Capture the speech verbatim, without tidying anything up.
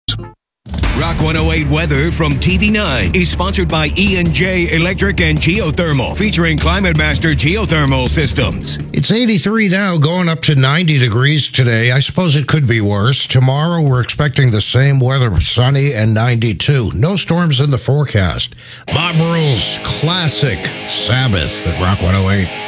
Rock one oh eight weather from T V nine is sponsored by E and J Electric and Geothermal, featuring Climate Master Geothermal Systems. It's eighty-three now, going up to ninety degrees today. I suppose it could be worse. Tomorrow, we're expecting the same weather, sunny and ninety-two. No storms in the forecast. Mob Rules, classic Sabbath at Rock one oh eight.